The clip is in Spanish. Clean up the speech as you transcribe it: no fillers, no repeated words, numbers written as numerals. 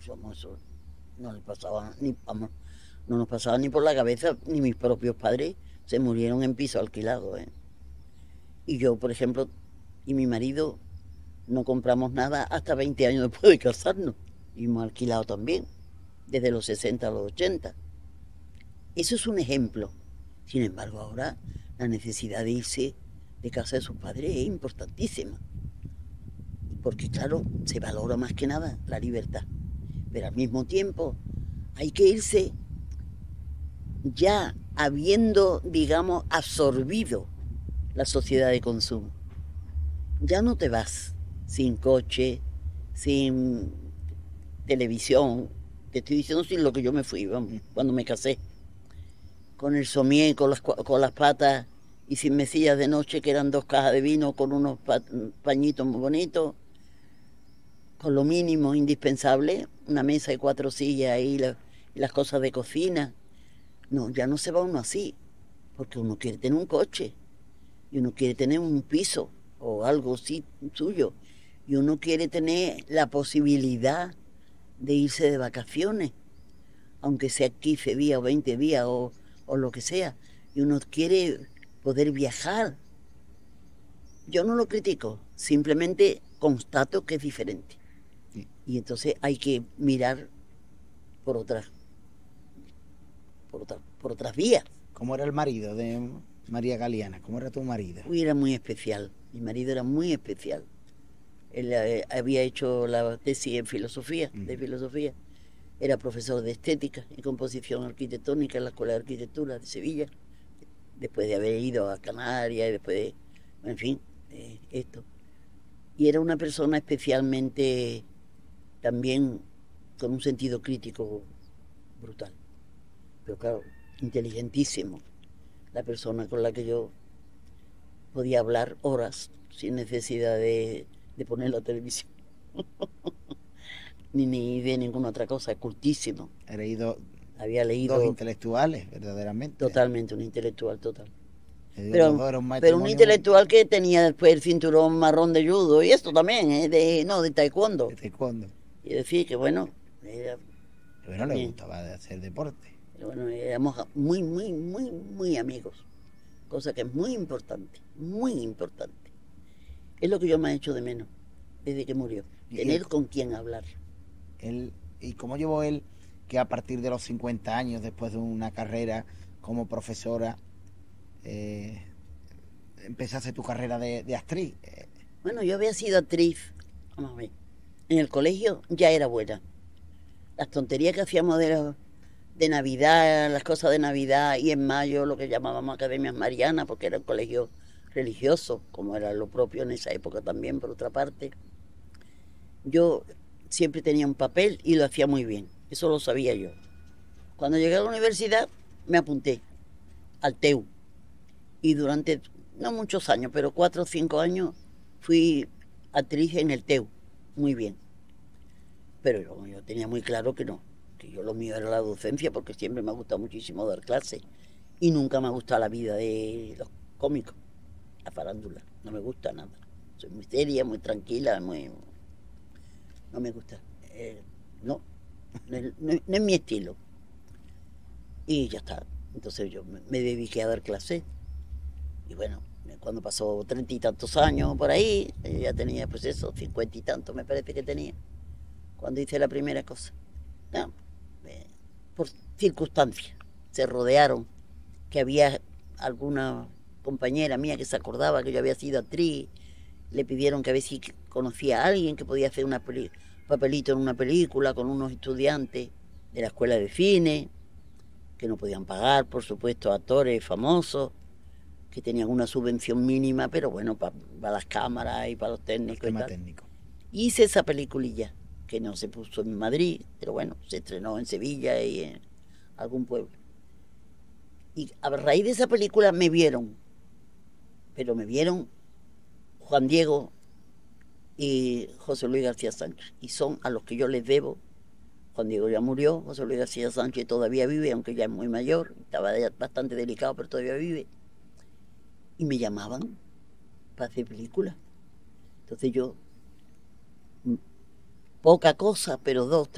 vamos, eso no le pasaba ni, vamos, no nos pasaba ni por la cabeza, ni mis propios padres se murieron en piso alquilado, ¿eh? Y yo, por ejemplo, y mi marido no compramos nada hasta 20 años después de casarnos. Y hemos alquilado también, desde los 60 a los 80. Eso es un ejemplo. Sin embargo, ahora la necesidad de irse de casa de sus padres es importantísima. Porque, claro, se valora más que nada la libertad. Pero al mismo tiempo hay que irse ya habiendo, digamos, absorbido la sociedad de consumo. Ya no te vas sin coche, sin televisión. Te estoy diciendo sin lo que yo me fui, vamos, cuando me casé. Con el somier, con las patas y sin mesillas de noche, que eran 2 cajas de vino con unos pañitos muy bonitos, con lo mínimo indispensable, una mesa y 4 sillas y las cosas de cocina. No, ya no se va uno así, porque uno quiere tener un coche y uno quiere tener un piso o algo así suyo y uno quiere tener la posibilidad de irse de vacaciones, aunque sea 15 días o 20 días o lo que sea, y uno quiere poder viajar. Yo no lo critico, simplemente constato que es diferente. Y entonces hay que mirar por otras vías. ¿Cómo era el marido de María Galeana? ¿Cómo era tu marido? Uy, era muy especial. Mi marido era muy especial. Él había hecho la tesis en filosofía, de filosofía. Era profesor de estética y composición arquitectónica en la Escuela de Arquitectura de Sevilla, después de haber ido a Canarias y después de, en fin, esto. Y era una persona especialmente también con un sentido crítico brutal. Pero claro, inteligentísimo. La persona con la que yo podía hablar horas sin necesidad de poner la televisión. ni de ninguna otra cosa, cultísimo. Había leído dos intelectuales, verdaderamente. Totalmente, un intelectual total. Pero un intelectual que tenía después el cinturón marrón de judo y esto también, de taekwondo. De taekwondo. Y decir que bueno, Pero no le gustaba de hacer deporte. Pero bueno, éramos muy, muy, muy, muy amigos. Cosa que es muy importante, muy importante. Es lo que yo me he hecho de menos desde que murió. Tener con quién hablar. ¿Y cómo llevó él que a partir de los 50 años, después de una carrera como profesora, empezaste tu carrera de actriz? Bueno, yo había sido actriz, vamos a ver, en el colegio ya era buena. Las tonterías que hacíamos de Navidad, las cosas de Navidad y en mayo lo que llamábamos Academias Marianas, porque era un colegio religioso, como era lo propio en esa época también, por otra parte. Yo siempre tenía un papel y lo hacía muy bien, eso lo sabía yo. Cuando llegué a la universidad me apunté al TEU y durante, no muchos años, pero 4 o 5 años fui actriz en el TEU, muy bien. Pero yo tenía muy claro que no, que yo lo mío era la docencia porque siempre me ha gustado muchísimo dar clases y nunca me ha gustado la vida de los cómicos, la farándula, no me gusta nada. Soy muy seria, muy tranquila, no me gusta. No es mi estilo. Y ya está. Entonces yo me dediqué a dar clases. Y bueno, cuando pasó 30 y tantos años por ahí, ya tenía pues eso, 50 y tantos me parece que tenía, cuando hice la primera cosa. No, por circunstancias. Se rodearon, que había alguna compañera mía que se acordaba que yo había sido actriz, le pidieron que a ver si conocía a alguien que podía hacer un papelito en una película con unos estudiantes de la escuela de cine, que no podían pagar, por supuesto, actores famosos, que tenían una subvención mínima, pero bueno, para las cámaras y para los técnicos y tal. Hice esa peliculilla, que no se puso en Madrid, pero bueno, se estrenó en Sevilla y en algún pueblo. Y a raíz de esa película me vieron, pero me vieron Juan Diego y José Luis García Sánchez, y son a los que yo les debo. Juan Diego ya murió, José Luis García Sánchez todavía vive, aunque ya es muy mayor, estaba ya bastante delicado, pero todavía vive. Y me llamaban para hacer películas. Entonces yo, poca cosa, pero 2,